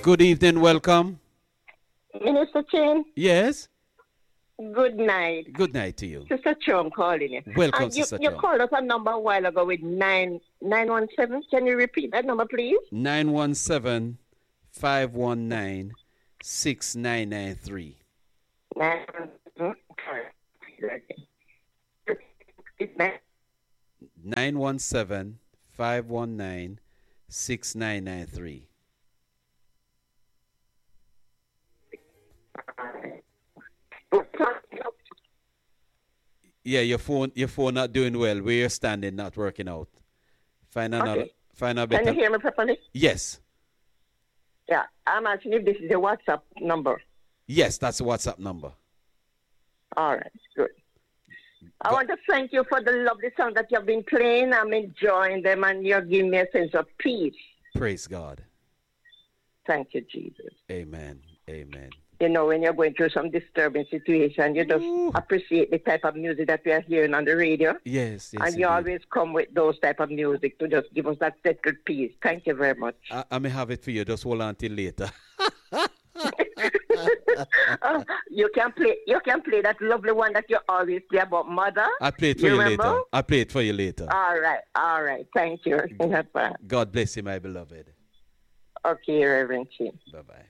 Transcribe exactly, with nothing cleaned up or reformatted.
Good evening, welcome. Minister Chen, Yes. good night. Good night to you. Sister Chum calling you. Welcome, And you, Sister you Chum. called us a number a while ago with nine nine one seven. Can you repeat that number, please? nine one seven, five one nine, six nine nine three. Nine. hmm, sorry. It's nine- nine one seven, five one nine, six nine nine three. Yeah, your phone your phone not doing well. Where you're standing not working out. Find another Okay. find a Can you better. hear me properly? Yes. Yeah. I'm asking if this is a WhatsApp number. Yes, that's the WhatsApp number. All right. Good. I Go- want to thank you for the lovely song that you've been playing. I'm enjoying them, and you're giving me a sense of peace. Praise God. Thank you, Jesus. Amen. Amen. You know, when you're going through some disturbing situation, you just Ooh. appreciate the type of music that we are hearing on the radio. Yes, yes. and you indeed. always come with those type of music to just give us that settled peace. Thank you very much. I, I may have it for you. Just hold on till later. Uh, you can play you can play that lovely one that you always play about mother. I'll play it for You you, remember? later. I'll play it for you later. All right, all right. Thank you. God bless you, my beloved. Okay, Reverend Chin. Bye-bye.